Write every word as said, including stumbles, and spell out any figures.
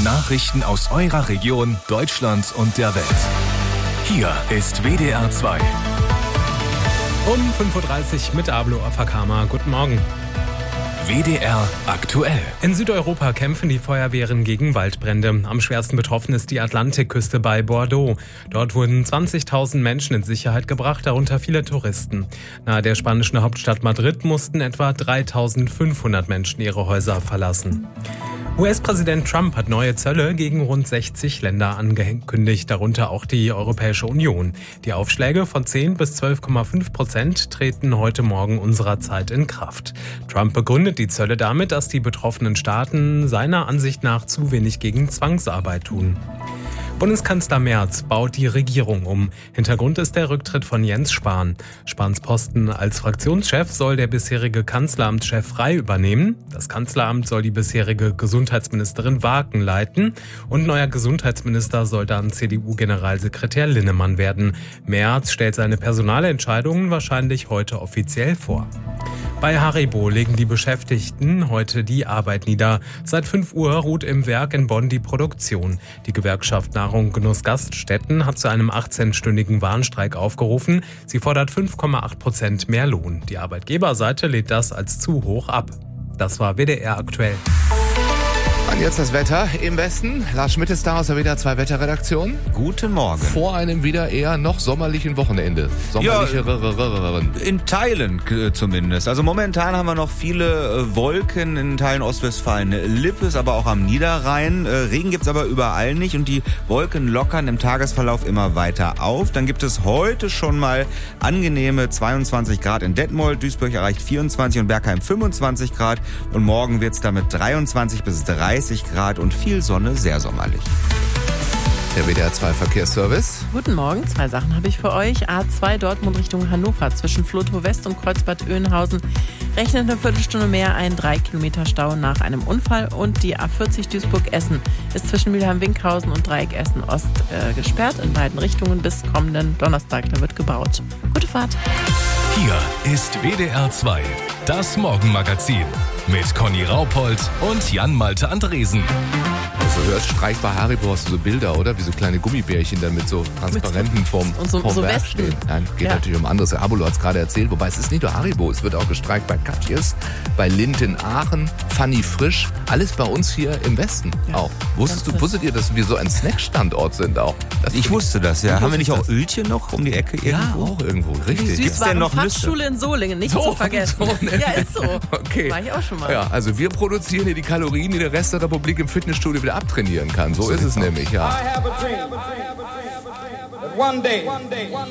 Nachrichten aus eurer Region, Deutschland und der Welt. Hier ist W D R zwei. Um fünf Uhr dreißig mit Ablo Afakama. Guten Morgen. W D R aktuell. In Südeuropa kämpfen die Feuerwehren gegen Waldbrände. Am schwersten betroffen ist die Atlantikküste bei Bordeaux. Dort wurden zwanzigtausend Menschen in Sicherheit gebracht, darunter viele Touristen. Nahe der spanischen Hauptstadt Madrid mussten etwa dreitausendfünfhundert Menschen ihre Häuser verlassen. U S-Präsident Trump hat neue Zölle gegen rund sechzig Länder angekündigt, darunter auch die Europäische Union. Die Aufschläge von zehn bis zwölf Komma fünf Prozent treten heute Morgen unserer Zeit in Kraft. Trump begründet die Zölle damit, dass die betroffenen Staaten seiner Ansicht nach zu wenig gegen Zwangsarbeit tun. Bundeskanzler Merz baut die Regierung um. Hintergrund ist der Rücktritt von Jens Spahn. Spahns Posten als Fraktionschef soll der bisherige Kanzleramtschef Frey übernehmen. Das Kanzleramt soll die bisherige Gesundheitsministerin Waaken leiten. Und neuer Gesundheitsminister soll dann C D U-Generalsekretär Linnemann werden. Merz stellt seine Personalentscheidungen wahrscheinlich heute offiziell vor. Bei Haribo legen die Beschäftigten heute die Arbeit nieder. Seit fünf Uhr ruht im Werk in Bonn die Produktion. Die Gewerkschaft Nahrung Genuss Gaststätten hat zu einem achtzehnstündigen Warnstreik aufgerufen. Sie fordert fünf Komma acht Prozent mehr Lohn. Die Arbeitgeberseite lädt das als zu hoch ab. Das war W D R aktuell. Und jetzt das Wetter im Westen. Lars Schmidt ist da aus der W D R zwei Wetterredaktion. Guten Morgen. Vor einem wieder eher noch sommerlichen Wochenende. Sommerliche ja, in Teilen zumindest. Also momentan haben wir noch viele Wolken in Teilen Ostwestfalen-Lippes, aber auch am Niederrhein. Regen gibt's aber überall nicht und die Wolken lockern im Tagesverlauf immer weiter auf. Dann gibt es heute schon mal angenehme zweiundzwanzig Grad in Detmold. Duisburg erreicht vierundzwanzig und Bergheim fünfundzwanzig Grad. Und morgen wird's damit dreiundzwanzig bis dreißig Grad und viel Sonne, sehr sommerlich. Der W D R zwei Verkehrsservice. Guten Morgen, zwei Sachen habe ich für euch. A zwei Dortmund Richtung Hannover zwischen Flotow West und Kreuzbad Oeynhausen rechnet eine Viertelstunde mehr ein, drei Kilometer Stau nach einem Unfall. Und die A vierzig Duisburg-Essen ist zwischen Mülheim-Winkhausen und Dreieck Essen-Ost äh, gesperrt in beiden Richtungen bis kommenden Donnerstag. Da wird gebaut. Gute Fahrt. Hier ist W D R zwei, das Morgenmagazin mit Conny Raupold und Jan-Malte Andresen. Also du hörst Streik bei Haribo, hast du so Bilder, oder? Wie so kleine Gummibärchen dann mit so Transparenten vorm, und so, vorm so Werk Westen. stehen. Nein, geht Ja. natürlich um anderes. Abolo hat es gerade erzählt, wobei es ist nicht nur Haribo, es wird auch gestreikt bei Katjes, bei Lindt in Aachen, Fanny Frisch, alles bei uns hier im Westen Ja. auch. Wusstest du, wusstet ihr, dass wir so ein Snackstandort sind auch? Das Ich wusste das, ja. Du Haben wir nicht auch wusstest Ölchen noch um die Ecke Ja, irgendwo? auch irgendwo, richtig. Gibt's denn noch Nüsse? Fachschule in Solingen, nicht So, zu vergessen. so, ne? Ja, ist so. Okay. War ich auch schon mal. Ja, also wir produzieren hier die Kalorien, die der Rest der Republik im Fitnessstudio wieder abtrainieren kann. So, ist es nämlich, ja. I have a dream that one day